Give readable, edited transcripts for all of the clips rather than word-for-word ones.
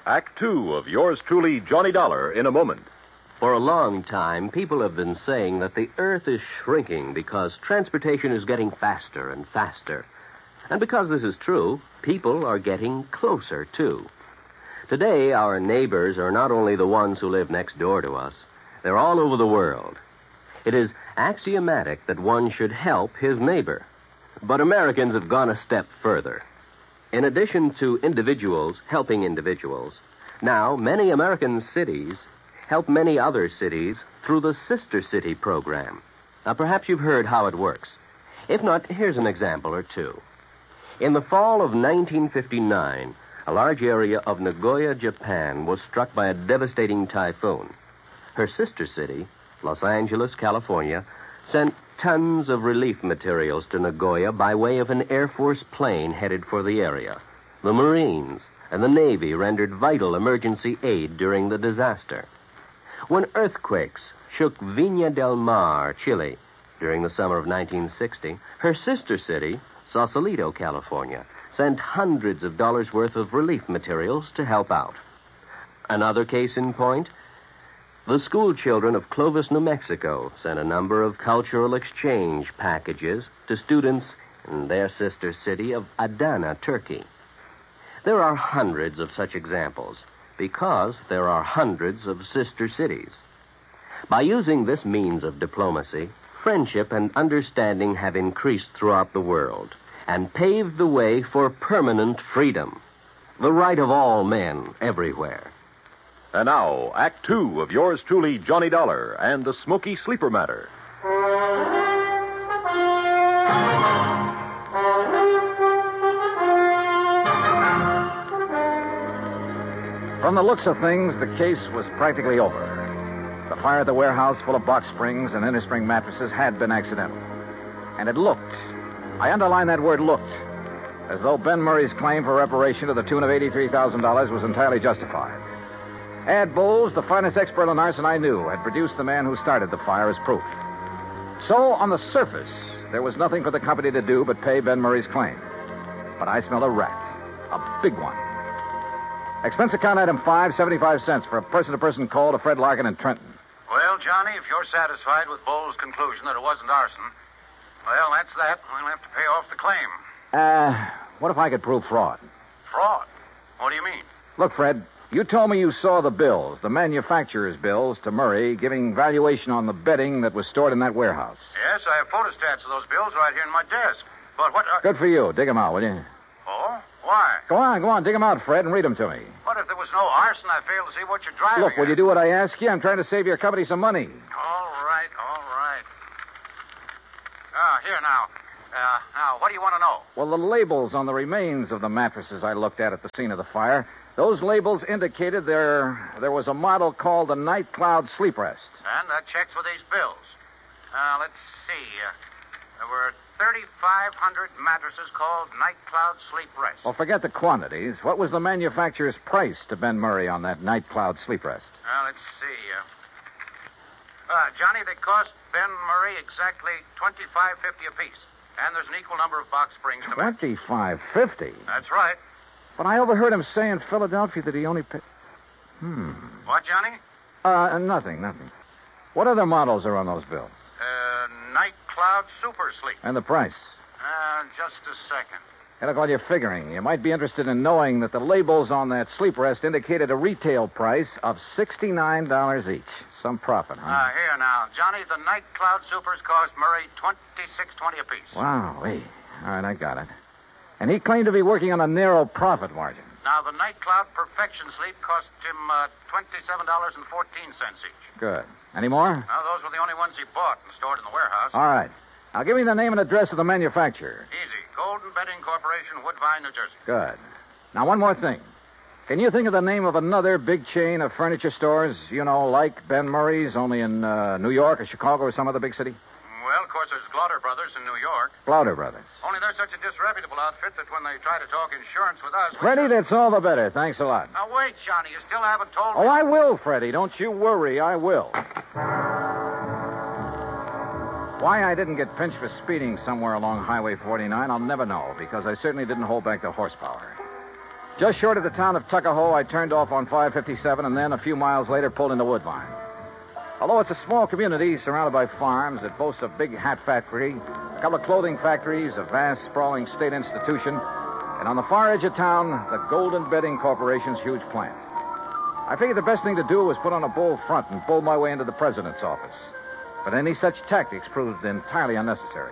Act Two of yours truly, Johnny Dollar, in a moment. For a long time, people have been saying that the Earth is shrinking because transportation is getting faster and faster. And because this is true, people are getting closer, too. Today, our neighbors are not only the ones who live next door to us, they're all over the world. It is axiomatic that one should help his neighbor. But Americans have gone a step further. In addition to individuals helping individuals, now many American cities help many other cities through the Sister City program. Now, perhaps you've heard how it works. If not, here's an example or two. In the fall of 1959, a large area of Nagoya, Japan, was struck by a devastating typhoon. Her sister city, Los Angeles, California, sent tons of relief materials to Nagoya by way of an Air Force plane headed for the area. The Marines and the Navy rendered vital emergency aid during the disaster. When earthquakes shook Viña del Mar, Chile, during the summer of 1960, her sister city, Sausalito, California, sent hundreds of dollars worth of relief materials to help out. Another case in point, the school children of Clovis, New Mexico, sent a number of cultural exchange packages to students in their sister city of Adana, Turkey. There are hundreds of such examples, because there are hundreds of sister cities. By using this means of diplomacy, friendship and understanding have increased throughout the world and paved the way for permanent freedom, the right of all men everywhere. And now, Act Two of yours truly, Johnny Dollar, and the Smoky Sleeper Matter. From the looks of things, the case was practically over. The fire at the warehouse full of box springs and innerspring mattresses had been accidental. And it looked, I underline that word looked, as though Ben Murray's claim for reparation to the tune of $83,000 was entirely justified. Ad Bowles, the finest expert on arson I knew, had produced the man who started the fire as proof. So, on the surface, there was nothing for the company to do but pay Ben Murray's claim. But I smelled a rat, a big one. Expense account item 5, 75 cents for a person-to-person call to Fred Larkin in Trenton. Well, Johnny, if you're satisfied with Bowles' conclusion that it wasn't arson, well, that's that. We'll have to pay off the claim. What if I could prove fraud? Fraud? What do you mean? Look, Fred, you told me you saw the bills, the manufacturer's bills, to Murray, giving valuation on the bedding that was stored in that warehouse. Yes, I have photostats of those bills right here in my desk. But what... Good for you. Dig them out, will you? Oh? Why? Go on. Dig them out, Fred, and read them to me. What if there was no arson? I fail to see what you're driving Look, will you do what I ask you? I'm trying to save your company some money. All right. Here now. Now, what do you want to know? Well, the labels on the remains of the mattresses I looked at the scene of the fire, those labels indicated there was a model called the Night Cloud Sleep Rest. And that checks with these bills. Let's see. There were 3,500 mattresses called Night Cloud Sleep Rest. Well, forget the quantities. What was the manufacturer's price to Ben Murray on that Night Cloud Sleep Rest? Let's see. Johnny, they cost Ben Murray exactly $25.50 apiece. And there's an equal number of box springs to match. $25.50? That's right. But I overheard him say in Philadelphia that he only paid... What, Johnny? Nothing. What other models are on those bills? Night Cloud Super Sleep. And the price? Just a second. Hey, look, while you're figuring, you might be interested in knowing that the labels on that sleep rest indicated a retail price of $69 each. Some profit, huh? Here now. Johnny, the Night Cloud Supers cost Murray $26.20 apiece. Wow. All right, I got it. And he claimed to be working on a narrow profit margin. Now, the Night Cloud Perfection Sleep cost him $27.14 each. Good. Any more? Now, those were the only ones he bought and stored in the warehouse. All right. Now, give me the name and address of the manufacturer. Easy. Golden Bedding Corporation, Woodbine, New Jersey. Good. Now, one more thing. Can you think of the name of another big chain of furniture stores, like Ben Murray's, only in New York or Chicago or some other big city? Well, of course, there's Glauder Brothers in New York. Glauder Brothers. Only they're such a disreputable outfit that when they try to talk insurance with us... Freddie, that's all the better. Thanks a lot. Now, wait, Johnny. You still haven't told me... Oh, I will, Freddie. Don't you worry. I will. Why I didn't get pinched for speeding somewhere along Highway 49, I'll never know, because I certainly didn't hold back the horsepower. Just short of the town of Tuckahoe, I turned off on 557 and then a few miles later pulled into Woodline. Although it's a small community surrounded by farms, it boasts a big hat factory, a couple of clothing factories, a vast, sprawling state institution, and on the far edge of town, the Golden Bedding Corporation's huge plant. I figured the best thing to do was put on a bold front and bull my way into the president's office. But any such tactics proved entirely unnecessary.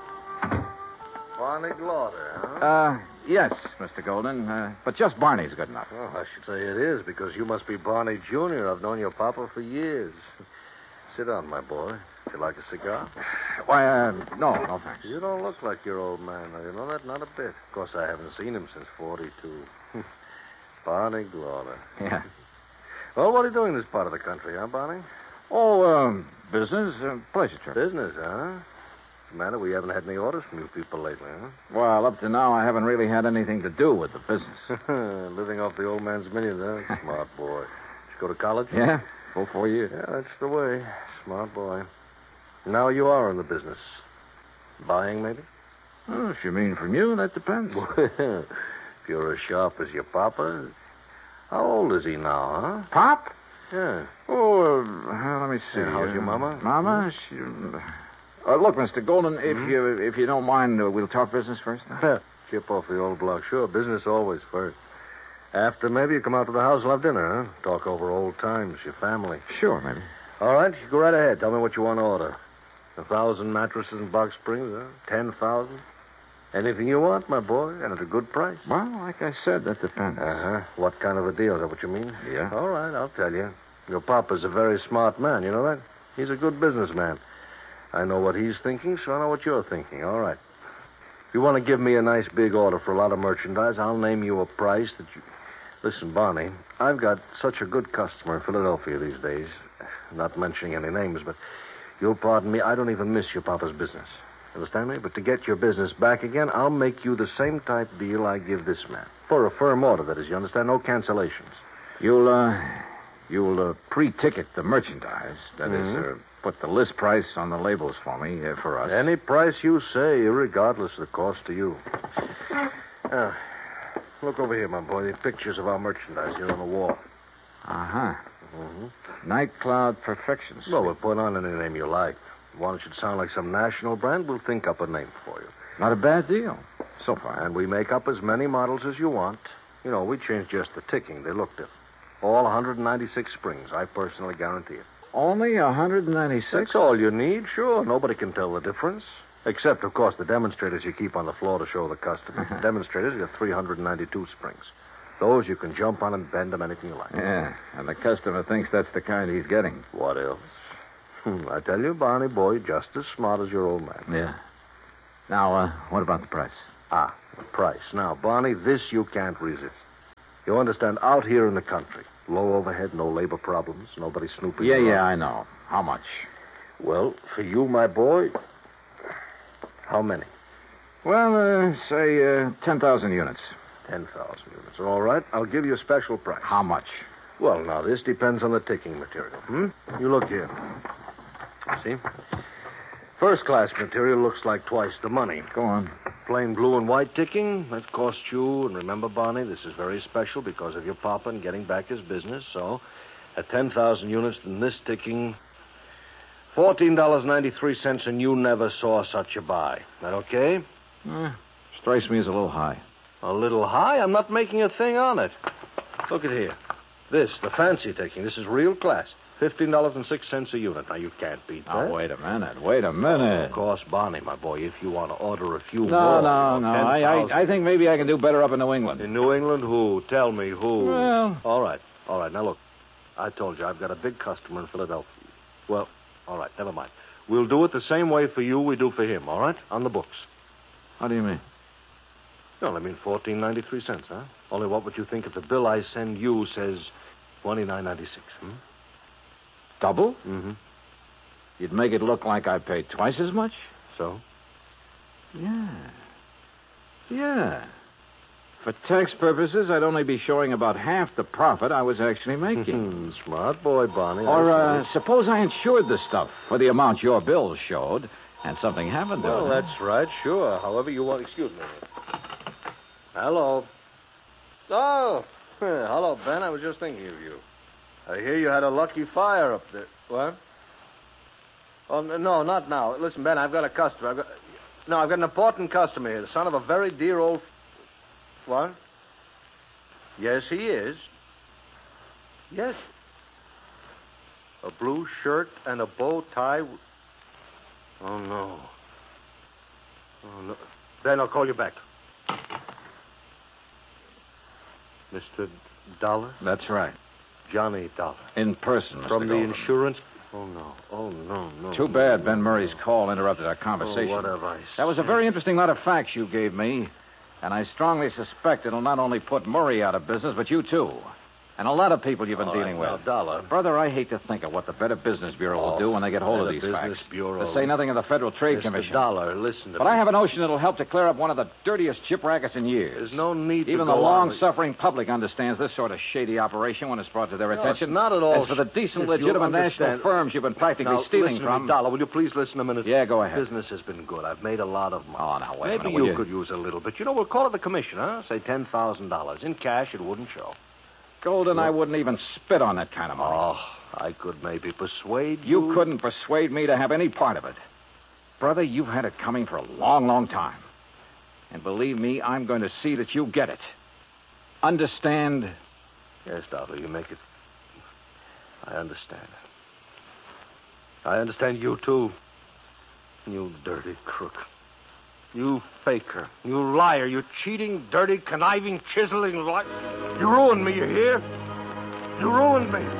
Barney Glauder, huh? Yes, Mr. Golden, but just Barney's good enough. Well, I should say it is, because you must be Barney Jr. I've known your papa for years. Sit down, my boy. Would you like a cigar? Why, no, thanks. You don't look like your old man. You know that? Not a bit. Of course, I haven't seen him since 42. Barney Glauder. Yeah. Well, what are you doing in this part of the country, huh, Barney? Oh, business, pleasure trip. Business, huh? What's the matter? We haven't had any orders from you people lately, huh? Well, up to now, I haven't really had anything to do with the business. Living off the old man's millions, huh? Smart boy. Did you go to college? Yeah, full 4 years. Yeah, that's the way. Smart boy. Now you are in the business. Buying, maybe? Well, if you mean from you, that depends. If you're as sharp as your papa. How old is he now, huh? Pop? Yeah. Oh, let me see. Yeah, how's your mama? Mama? She... look, Mr. Golden, if you don't mind, we'll talk business first. Chip off the old block. Sure, business always first. After, maybe you come out to the house and have dinner, huh? Talk over old times, your family. Sure, maybe. All right, you go right ahead. Tell me what you want to order. 1,000 mattresses in Box Springs, huh? 10,000? Anything you want, my boy, and at a good price. Well, like I said, that depends. Uh-huh. What kind of a deal? Is that what you mean? Yeah. All right, I'll tell you. Your papa's a very smart man, you know that? He's a good businessman. I know what he's thinking, so I know what you're thinking. All right. If you want to give me a nice big order for a lot of merchandise, I'll name you a price that you... Listen, Barney, I've got such a good customer in Philadelphia these days. Not mentioning any names, but you'll pardon me, I don't even miss your papa's business. Understand me? But to get your business back again, I'll make you the same type deal I give this man. For a firm order, that is, you understand? No cancellations. You'll pre-ticket the merchandise. That is, put the list price on the labels for me, for us. Any price you say, regardless of the cost to you. Look over here, my boy. The pictures of our merchandise here on the wall. Uh-huh. Night Cloud Perfection Suite. Well, we'll put on any name you like. One that should sound like some national brand, we'll think up a name for you. Not a bad deal, so far. And we make up as many models as you want. You know, we change just the ticking. They look different. All 196 springs. I personally guarantee it. Only 196? That's all you need, sure. Nobody can tell the difference. Except, of course, the demonstrators you keep on the floor to show the customers. The demonstrators got 392 springs. Those you can jump on and bend them anything you like. Yeah, and the customer thinks that's the kind he's getting. What else? I tell you, Barney boy, just as smart as your old man. Yeah. Now, what about the price? The price. Now, Barney, this you can't resist. You understand, out here in the country, low overhead, no labor problems, nobody snooping around. Yeah, I know. How much? Well, for you, my boy, how many? Well, say 10,000 units. 10,000 units. All right, I'll give you a special price. How much? Well, now, this depends on the ticking material. You look here. See? First-class material looks like twice the money. Go on. Plain blue and white ticking, that costs you, and remember, Barney, this is very special because of your papa and getting back his business, so at 10,000 units, then this ticking, $14.93, and you never saw such a buy. That okay? Strikes me as a little high. A little high? I'm not making a thing on it. Look at here. This, the fancy ticking, this is real class. $15.06 a unit. Now, you can't beat that. Now, wait a minute. Of course, Barney, my boy, if you want to order a few more... No. I think maybe I can do better up in New England. In New England, who? Tell me who. Well... All right. Now, look, I told you I've got a big customer in Philadelphia. Well, all right, never mind. We'll do it the same way for you we do for him, all right? On the books. How do you mean? Well, I mean $14.93, huh? Only what would you think if the bill I send you says $29.96, Double? Mm-hmm. You'd make it look like I paid twice as much? So? Yeah. For tax purposes, I'd only be showing about half the profit I was actually making. Smart boy, Barney. Or suppose I insured the stuff for the amount your bills showed, and something happened to it. Well, that's right, sure. However you want. Excuse me. Hello. Oh, hello, Ben. I was just thinking of you. I hear you had a lucky fire up there. What? Oh, no, not now. Listen, Ben, I've got a customer. I've got an important customer here, the son of a very dear old... What? Yes, he is. Yes. A blue shirt and a bow tie. Oh, no. Oh, no. Ben, I'll call you back. Mr. Dollar? That's right. Johnny Dollar. In person, Mr. From the Goldman. insurance... Oh, no. Oh, no. Too bad Ben Murray's call interrupted our conversation. Oh, what have I That was a very interesting lot of facts you gave me, and I strongly suspect it'll not only put Murray out of business, but you too. And a lot of people you've been dealing with. Now, Dollar. Brother, I hate to think of what the Better Business Bureau will do when they get hold of Better these Business facts. Bureau. To say nothing of the Federal Trade Mr. Commission. Dollar, listen to But me. I have a notion it'll help to clear up one of the dirtiest chip rackets in years. There's no need to Even the go on with- long-suffering public understands this sort of shady operation when it's brought to their No, attention. it's not at all As for the decent, if you legitimate national understand- firms you've been practically Now, stealing listen to from... me, Dollar, will you please listen a minute? Yeah, go ahead. Business has been good. I've made a lot of money. Oh, now, wait a Maybe minute, will you you- could use a little bit. We'll call it the commission, huh? Say $10,000. In cash, it wouldn't show. Golden, I wouldn't even spit on that kind of money. Oh, I could maybe persuade you. You couldn't persuade me to have any part of it. Brother, you've had it coming for a long, long time. And believe me, I'm going to see that you get it. Understand? Yes, Dollar, you make it. I understand. I understand you, too. You dirty crook. You faker. You liar. You cheating, dirty, conniving, chiseling liar. You ruined me, you hear? You ruined me.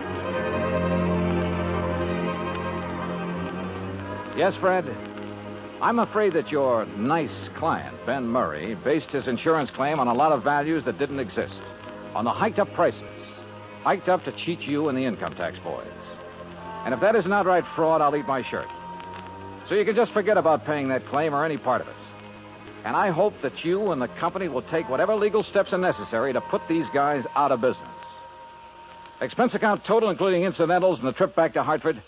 Yes, Fred? I'm afraid that your nice client, Ben Murray, based his insurance claim on a lot of values that didn't exist. On the hiked-up prices. Hiked up to cheat you and the income tax boys. And if that isn't outright fraud, I'll eat my shirt. So you can just forget about paying that claim or any part of it. And I hope that you and the company will take whatever legal steps are necessary to put these guys out of business. Expense account total, including incidentals and the trip back to Hartford,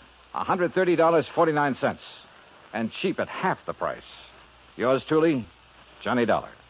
$130.49. And cheap at half the price. Yours truly, Johnny Dollar.